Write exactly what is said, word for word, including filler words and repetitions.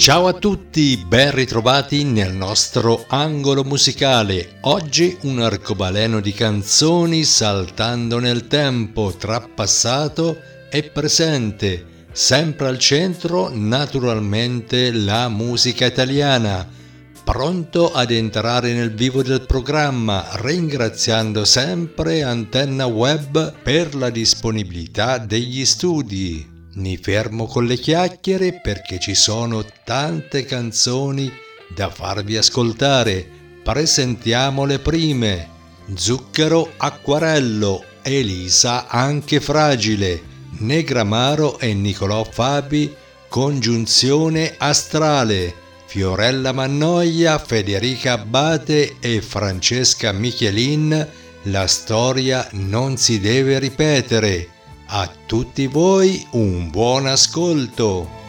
Ciao a tutti, ben ritrovati nel nostro angolo musicale. Oggi un arcobaleno di canzoni saltando nel tempo tra passato e presente. Sempre al centro, naturalmente, la musica italiana. Pronto ad entrare nel vivo del programma, ringraziando sempre Antenna Web per la disponibilità degli studi. Mi fermo con le chiacchiere perché ci sono tante canzoni da farvi ascoltare. Presentiamo le prime. Zucchero Acquarello, Elisa Anche Fragile, Negramaro e Nicolò Fabi, Congiunzione Astrale, Fiorella Mannoia, Federica Abbate e Francesca Michelin, La storia non si deve ripetere. A tutti voi un buon ascolto!